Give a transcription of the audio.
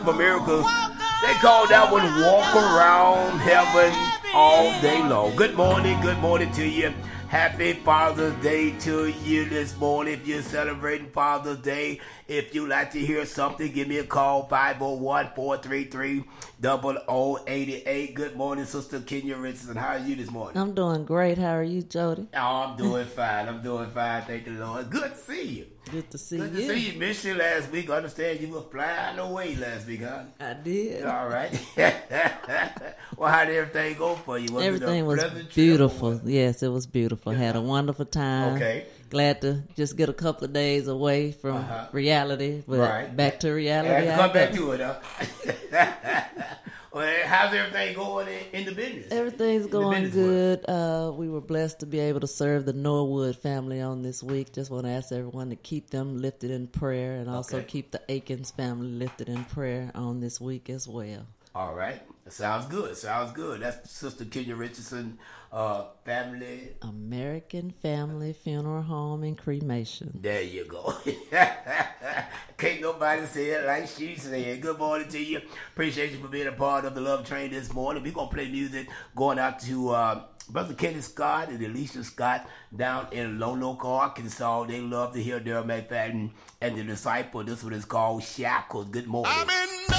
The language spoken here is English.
Miracles. They call that one Walk Around Heaven All Day Long. Good morning to you. Happy Father's Day to you this morning. If you're celebrating Father's Day, if you like to hear something, give me a call, 501-433-0088. Good morning, Sister Kenya Richardson. How are you this morning? I'm doing great. How are you, Jody? Oh, I'm doing fine. Thank the Lord. Good to see you. Good to see you. Good to see you. Missed you last week. I understand you were flying away last week, huh? I did. All right. Well, how did everything go for you? Everything was beautiful. Yes, it was beautiful. Had a wonderful time. Okay. Glad to just get a couple of days away from reality. But back to reality. Come back to it, huh? Well, how's everything going in the business? Everything's going good. We were blessed to be able to serve the Norwood family on this week. Just want to ask everyone to keep them lifted in prayer and also keep the Akins family lifted in prayer on this week as well. All right. Sounds good. That's Sister Kenya Richardson, family. American Family Funeral Home and Cremation. There you go. Can't nobody say it like she said. Good morning to you. Appreciate you for being a part of the Love Train this morning. We're going to play music going out to Brother Kenny Scott and Alicia Scott down in Lonoke, Arkansas. They love to hear Daryl McFadden and the Disciple. This one is called Shackles. Good morning.